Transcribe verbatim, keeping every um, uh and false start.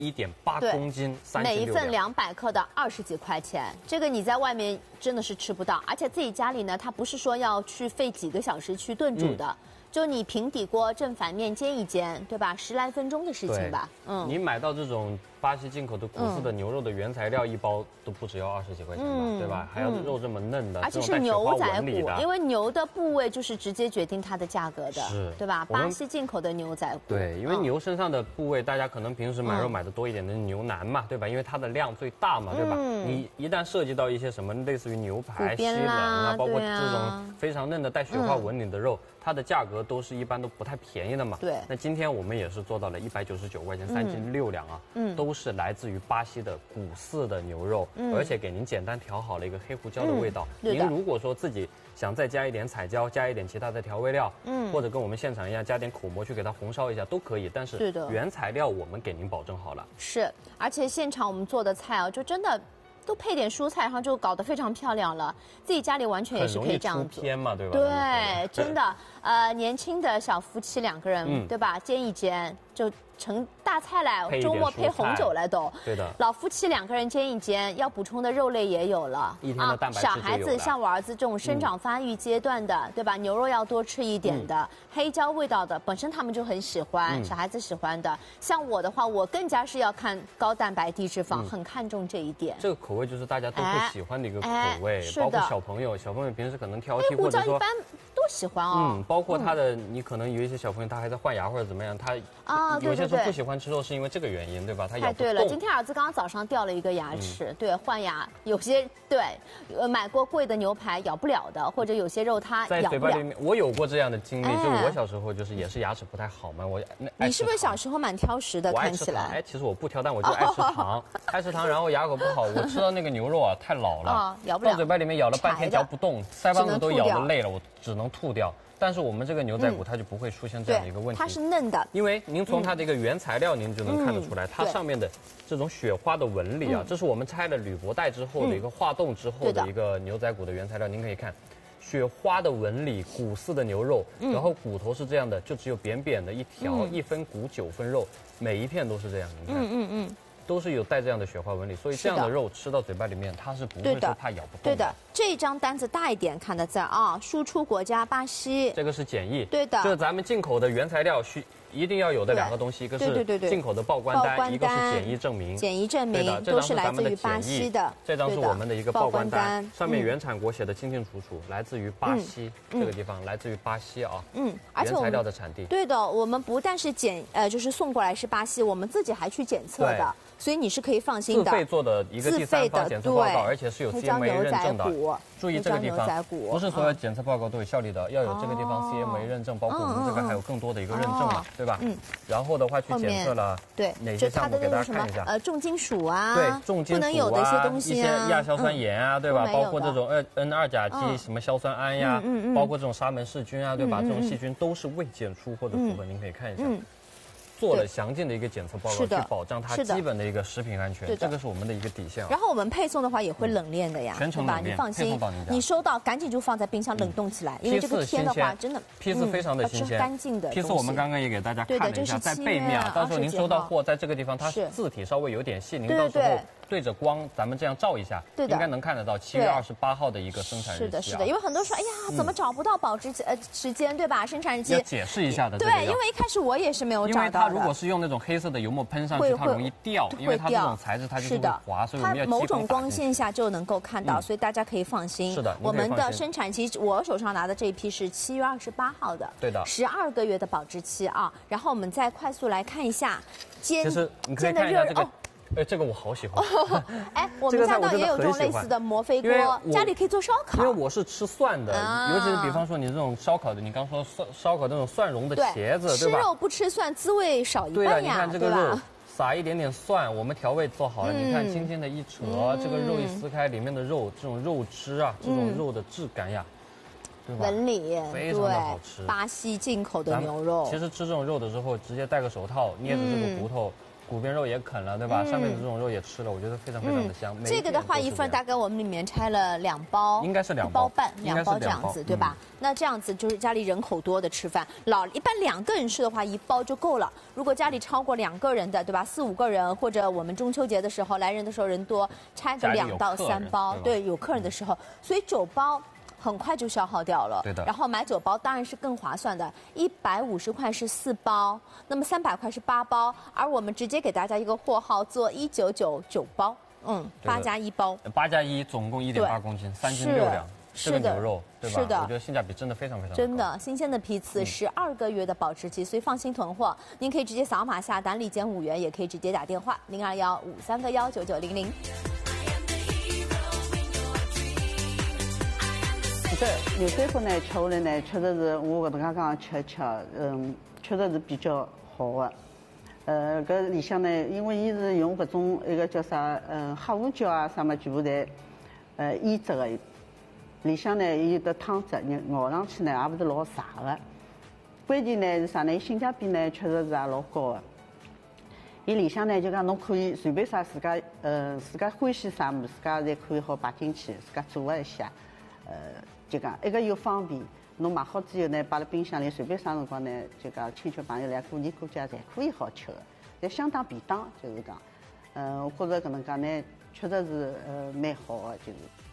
一点八公斤，三每一份两百克的二十几块钱，这个你在外面真的是吃不到，而且自己家里呢，它不是说要去费几个小时去炖煮的。嗯，就你平底锅正反面煎一煎，对吧？十来分钟的事情吧。嗯， 你买到这种巴西进口的谷饲的牛肉的原材料，一包都不只要二十几块钱吧，嗯、对吧？还要肉这么嫩的， 而且是牛仔骨，因为牛的部位就是直接决定它的价格的，是，对吧？巴西进口的牛仔骨。 对，因为牛身上的部位，大家可能平时买肉买的多一点的牛腩嘛，对吧？因为它的量最大嘛，对吧？嗯、你一旦涉及到一些什么类似于牛排、西冷啊，包括这种非常嫩的带雪花纹理的肉。嗯，它的价格都是一般都不太便宜的嘛。对。那今天我们也是做到了一百九十九块钱三斤六两啊，嗯，都是来自于巴西的谷饲的牛肉，嗯，而且给您简单调好了一个黑胡椒的味道。嗯，您如果说自己想再加一点彩椒，加一点其他的调味料，嗯，或者跟我们现场一样加点口蘑去给它红烧一下都可以。但是原材料我们给您保证好了。是， 而且现场我们做的菜啊，就真的。都配点蔬菜，然后就搞得非常漂亮了。自己家里完全也是可以这样做。 很容易出片嘛，对吧？ 对，真的，呃，年轻的小夫妻两个人，嗯、对吧？煎一煎就成大菜来，周末配红酒来都。 对的。 老夫妻两个人煎一煎，要补充的肉类也有了。 一天的蛋白质啊，小孩子像我儿子这种生长发育阶段的，嗯、对吧？牛肉要多吃一点的，嗯、黑椒味道的，本身他们就很喜欢，嗯、小孩子喜欢的。像我的话，我更加是要看高蛋白低脂肪，嗯、很看重这一点。 这个口味就是大家都会喜欢的一个口味，哎哎、包括小朋友，小朋友平时可能挑剔，或者说一般都喜欢哦。 嗯，包括他的，嗯、你可能有一些小朋友他还在换牙或者怎么样，他啊，有些时候不喜欢吃肉是因为这个原因，对吧？他咬不动。 对了，今天儿子刚刚早上掉了一个牙齿，嗯、对，换牙，有些对，呃，买过贵的牛排咬不了的，或者有些肉它在嘴巴里面，我有过这样的经历，哎、就是我小时候就是也是牙齿不太好嘛，我你是不是小时候蛮挑食的？看起来， 哎，其实我不挑，但我就爱吃糖，爱吃糖，然后牙口不好，我吃到那个牛肉啊太老了， 啊，咬不了， 到嘴巴里面咬了半天嚼不动，腮帮子都咬得累了，我只能吐掉。但是我们这个牛仔骨它就不会出现这样的一个问题， 它是嫩的。 因为您从它的一个原材料，您就能看得出来，它上面的这种雪花的纹理啊，这是我们拆了铝箔袋之后的一个化冻之后的一个牛仔骨的原材料。您可以看，雪花的纹理，谷饲的牛肉，然后骨头是这样的，就只有扁扁的一条，一分骨九分肉，每一片都是这样。您看，嗯嗯嗯。都是有带这样的雪花纹理，所以这样的肉吃到嘴巴里面，它是不会说怕咬不动的。 对的，这张单子大一点看的字啊，输出国家巴西， 这个是检疫。 对的， 就是咱们进口的原材料需一定要有的两个东西，一个是进口的报关单，一个是检疫证明。 检疫证明都是来自于巴西的。 这张是我们的一个报关单，上面原产国写的清清楚楚，来自于巴西这个地方，来自于巴西啊。嗯，而且原材料的产地。 对的，我们不但是检呃就是送过来是巴西，我们自己还去检测的。所以你是可以放心的， 自费做的一个第三方检测报告，而且是有 C M A 认证的。注意这个地方，不是所有检测报告都有效力的，要有这个地方 C M A 认证，包括我们这个还有更多的一个认证嘛，对吧？嗯。然后的话去检测了，对哪些项目给大家看一下？ 呃，重金属啊， 对，重金属啊， 不能有的一些东西啊， 一些亚硝酸盐啊，对吧？包括这种二 N 二甲基什么硝酸铵呀，包括这种沙门氏菌啊，对吧？这种细菌都是未检出或者符合，您可以看一下。做了详尽的一个检测报告，去保障它基本的一个食品安全，这个是我们的一个底线。 然后我们配送的话也会冷链的呀， 全程冷链， 你放心，你收到赶紧就放在冰箱冷冻起来，因为这个天的话真的批次非常的新鲜， 干净的。 批次我们刚刚也给大家看了一下，在背面啊，到时候您收到货在这个地方，它字体稍微有点细，您到时候对着光咱们这样照一下，应该能看得到七月二十八号的一个生产日期。 是的，是的，因为很多说，哎呀，怎么找不到保质呃时间对吧？生产日期要解释一下的。 对，因为一开始我也是没有找到的。 因为它如果是用那种黑色的油墨喷上去，它容易掉，因为它这种材质它就是会滑，所以我们要某种光线下就能够看到，所以大家可以放心。 是的， 我们的生产期，我手上拿的这一批是七月二十八号的， 对的， 十二个月的保质期啊。然后我们再快速来看一下煎煎的热哦。哎，这个我好喜欢。 哦、哎，我们家倒也有这种类似的摩飞锅，家里可以做烧烤。 因为我是吃蒜的，啊、尤其是比方说你这种烧烤的，你刚说烧烧烤那种蒜蓉的茄子， 对, 对吧？ 吃肉不吃蒜，滋味少一半呀。 对啊，你看这个肉，撒一点点蒜，我们调味做好了，嗯、你看轻轻的一扯，嗯、这个肉一撕开，里面的肉这种肉汁啊，这种肉的质感呀。对吧？ 纹理非常的好吃， 巴西进口的牛肉。 其实吃这种肉的时候，直接戴个手套，捏着这个骨头， 骨边肉也啃了，对吧？上面的这种肉也吃了，我觉得非常非常的香。 这个的话，一份大概我们里面拆了两包， 应该是两包半，两包这样子，对吧？那这样子就是家里人口多的吃饭，老一般两个人吃的话，一包就够了。如果家里超过两个人的，对吧？四五个人，或者我们中秋节的时候来人的时候人多，拆个两到三包，对，有客人的时候，所以九包。很快就消耗掉了， 对的。 然后买九包当然是更划算的，一百五十块是四包，那么三百块是八包，而我们直接给大家一个货号做一九九九包，嗯，八加一包， 八加一总共一点八公斤，三斤六两，这个牛肉，对吧？ 是的， 我觉得性价比真的非常非常高。 真的，新鲜的批次，十二个月的保质期，所以放心囤货。您可以直接扫码下单，立减五元，也可以直接打电话零二幺五三个幺九九零零。 这牛三花呢，吃下来呢，确实是我搿能介讲吃吃，嗯，确实是比较好的。呃，搿里向呢，因为伊是用搿种一个叫啥，嗯，黑胡椒啊啥么，全部侪呃腌制的。里向呢，伊的汤汁咬上去呢，也勿是老柴的。关键呢是啥呢？性价比呢，确实是也老高的。伊里向呢，就讲侬可以随便啥自家，呃，自家欢喜啥物，自家侪可以好摆进去，自家做一下，呃。就讲一个又方便，侬买好之后呢，摆辣冰箱里，随便啥辰光呢，就讲亲戚朋友来过年过节侪可以好吃的，侪相当便当，就是讲，嗯、呃，我觉着搿能介呢，确实是呃蛮好的，就是。